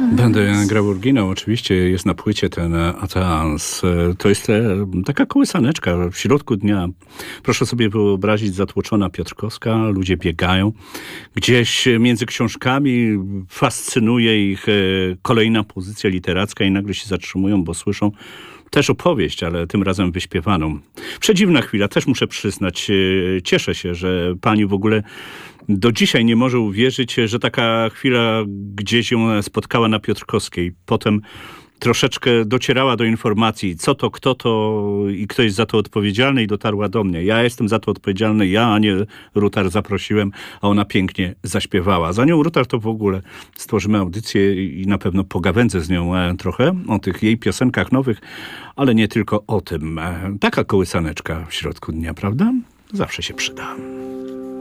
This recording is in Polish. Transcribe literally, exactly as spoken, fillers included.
Będę grał oryginał, oczywiście jest na płycie ten Ateans. To jest e, taka kołysaneczka w środku dnia. Proszę sobie wyobrazić, zatłoczona Piotrkowska, ludzie biegają. Gdzieś między książkami fascynuje ich e, kolejna pozycja literacka i nagle się zatrzymują, bo słyszą też opowieść, ale tym razem wyśpiewaną. Przedziwna chwila, też muszę przyznać. e, Cieszę się, że pani w ogóle do dzisiaj nie może uwierzyć, że taka chwila gdzieś ją spotkała na Piotrkowskiej. Potem troszeczkę docierała do informacji, co to, kto to i kto jest za to odpowiedzialny i dotarła do mnie. Ja jestem za to odpowiedzialny, ja Anię Rutar zaprosiłem, a ona pięknie zaśpiewała. Za nią Rutar to w ogóle stworzymy audycję i na pewno pogawędzę z nią trochę o tych jej piosenkach nowych, ale nie tylko o tym. Taka kołysaneczka w środku dnia, prawda? Zawsze się przyda.